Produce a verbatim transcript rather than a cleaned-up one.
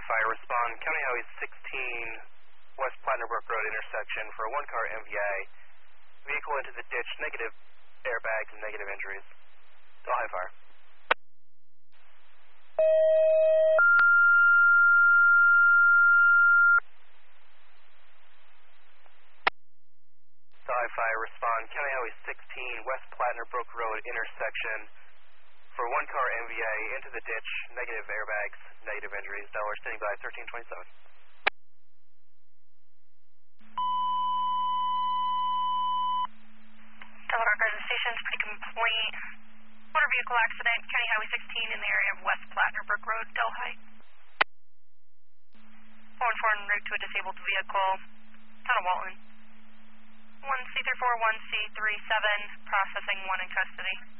Fire, respond. County Highway sixteen, West Platinum Brook Road intersection for a one-car M V A. Vehicle into the ditch, negative airbags and negative injuries. Delhi Fire. Delhi Fire, respond. County Highway sixteen, West Platinum Brook Road intersection for one-car M V A into the ditch, negative airbags, negative injuries. Delaware standing by thirteen twenty-seven. Delaware Garden Station, pretty complaint. Motor vehicle accident, County Highway sixteen in the area of West Platinum Brook Road, Delhi. four one four en route to a disabled vehicle, Town of Walton. one C three four one C three seven, processing one in custody.